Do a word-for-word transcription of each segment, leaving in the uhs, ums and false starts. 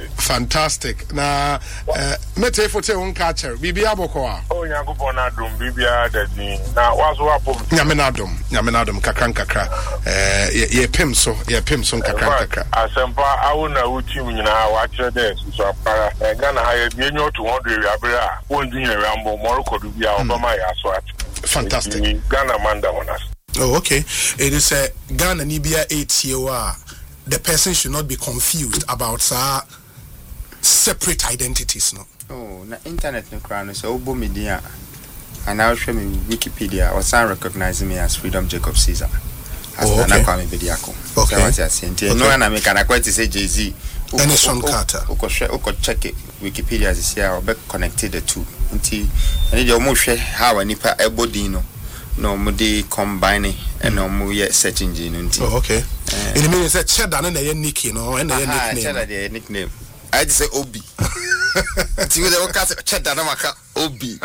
Fantastic. Na uh, mete for te un catcher. Bibi aboko. Oh, nyankopon adom bibia dadi. Na wazo apom. Nyame na adom. Nyame na adom kakran kakra. Eh ye pem so, ye pem so kakran kakra. Asempa awuna uti nyina wa kire de so apara. Ghana ha ye bi enyo two hundred abere a wondu nyina rambo moroko du bia obama ya so at. Fantastic. Ghana manda wonas. Oh, okay. It is a Ghana Nibia eight year. The person should not be confused about uh, separate identities, no. Oh, na internet no crown so obo media. And I'll show me Wikipedia or some recognizing me as Freedom Jacob Caesar. As oh, okay. Kwame Bediako. Okay. So what you saying? No one I can quite say Jay-Z. Anderson Carter. Uko share uko check it Wikipedia as here or be connected the two. Nti and you mo share how nipa ebodi no. No mo dey combine and no mo ye search engine nti. Oh, okay. Uh, it means that cheddar na your nickname no and your nickname. Cheddar the nickname. I just say Obi. Ti we dey cast cheddar na maka Obi.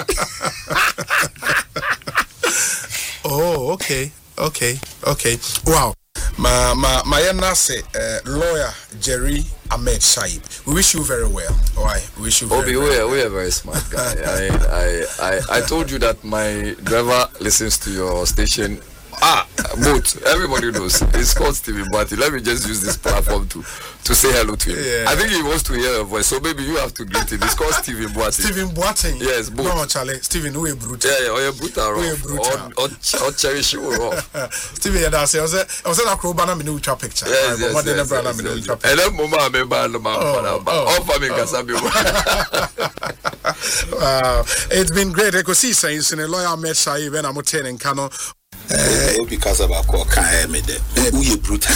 Oh, okay. Okay. Okay. Wow. Ma ma my nase uh, lawyer Jerry Ahmed Shaib. We wish you very well. Why? We wish you very Obi, well. we are we are very smart guy. I, I I I told you that my driver listens to your station. Ah, both. Everybody knows. It's called Stephen Boateng. Let me just use this platform to to say hello to him. Yeah. I think he wants to hear your voice, so maybe you have to greet him. It's called Stephen Boateng. Stephen Boateng. Yes, both. No, Charlie. Stephen, who is brutal? Yeah, yeah, or you're brutal, who is brutal? Or, or, or cherish you, or Stephen, yeah, that's it. I was I was at Acrobat. I'm in the picture. Yes, yes, yes, yes, yes, yes, yes. And then Mama, I'm a man. All family Kasabi. Wow, it's been great. I could see saying in a lawyer met Shaib and I'm attending Kano. Uh, because of our call, can't me there. Who you brutal?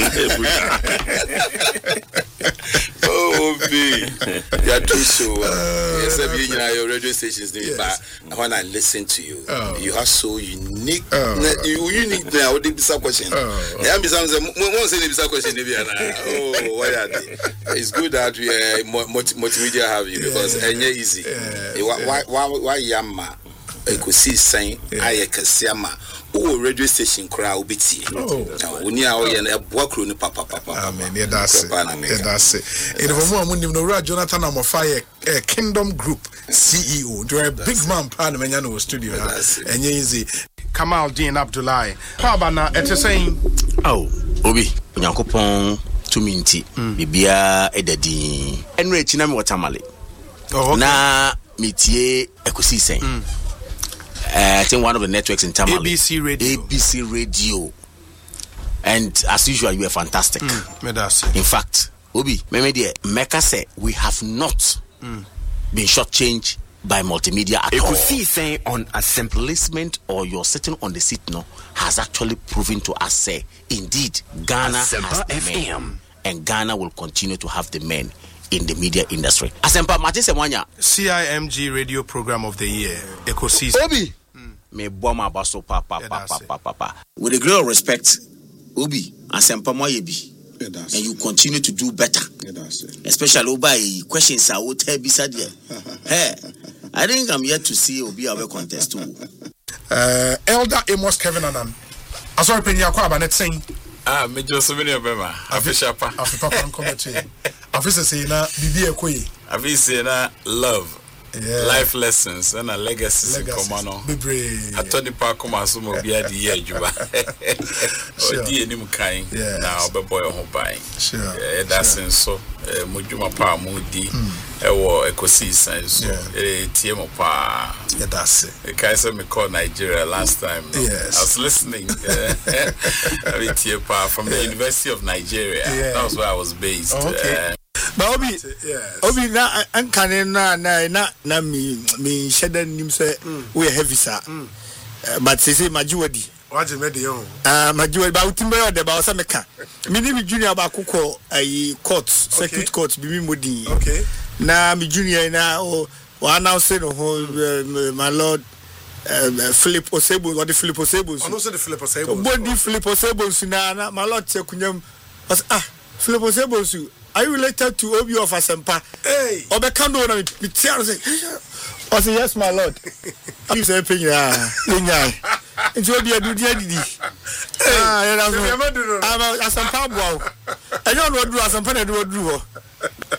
Oh, me. You are too so. Yes, you know your radio stations, but when I listen to you, oh. you are so unique. Oh. You unique now. What is the question? Yeah, some say the question. Oh, why are they? It's good that we uh, multimedia have you because it's easy. Why, why, why, yama? I could see saying I can see yama. Oh, radio station crowd biti. Oh, we near we na boakro ni papa papa. Amen. Yeah, that's it. Yeah, that's it. It was more money no Ra Jonathan Amofaya Kingdom Group C E O. You're a big man plan when you know studio. And easy. Kamal Dean Abdullahi. Pabana et saying, oh, Obi, Nyankopon to minti. Bibia edadi. Enre chinami watamale. Oh, na mitie ekosi saying. Uh, I think one of the networks in Tamale. A B C Radio. A B C Radio. And as usual, you were fantastic. Mm, in fact, Obi, Mecca said we have not mm. been shortchanged by multimedia at all. See, saying on a simple placement or you're sitting on the seat no has actually proven to us say indeed Ghana Asempa has the F M. Men, and Ghana will continue to have the men in the media industry. Asempa Matisse Mwanya. C I M G Radio Program of the Year. Ecosystem. Obi. Me boma baso papa papa papa. With a great respect, Obi, Asempa Mwayebi. And you continue to do better. Especially Obi questions I would tell beside you. Hey, I think I'm yet to see Obi our contest too. Uh, Elder Amos Kevin Anan. I saw Penya Kwaba net saying. Ah, me just souvenir bema. Afisha pa. Afipa pa nkomo che. Afisa say na bibi ekoyi. Afisa na love. Yeah. Life lessons and a legacy commano. I told the park come as some of the idea you are. Oh, dear, new kind. Now, but boy, home buying. Sure. That's in so. Mujuma pa moody. A war ecosystem. So, a T M pa. Yeah, that's it. The Kaiser me called Nigeria last time. Yes. I was listening. I T M pa from the University of Nigeria. That was where I was based. Okay. But Obi, yes. Obi na ankane na na na na mi mi sheda nim say we heavy sir. But say say majuwadi. Waje me de yo. Ah majuwadi ba utimbe yo de ba o say meka. Mi ni mi junior ba kokọ ayi court, circuit court bi mi modin. Okay. Na mi junior na o announce no my lord uh, Philip Osebo or the Philip Osebo. I know say the Philip Osebo. Body Philip Osebo na my lord che kunyam. Ah Philip Osebo. Are you related to Obi of Asempa? Hey! Obekando na mi tiaro say. I say yes my lord. You say penya. Penya. Nti Obi adu dia didi. Ah, ya na so. I'm Asempa boa. Enyo no duru Asempa na duru duru ho.